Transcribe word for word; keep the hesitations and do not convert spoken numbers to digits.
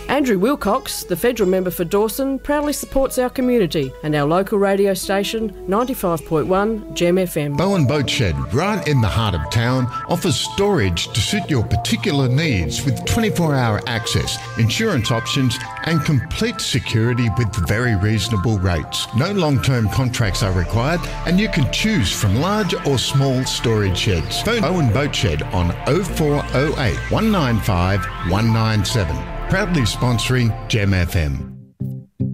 Andrew Wilcox, the federal member for Dawson, proudly supports our community and our local radio station, ninety-five point one Gem F M. Bowen Boat Shed, right in the heart of town, offers storage to suit your particular needs with twenty-four hour access, insurance options and complete security with very reasonable rates. No long-term contracts are required and you can choose from large or small storage sheds. Phone Bowen Boat Shed on oh four oh eight, one nine five, one nine seven. Proudly sponsoring Gem F M.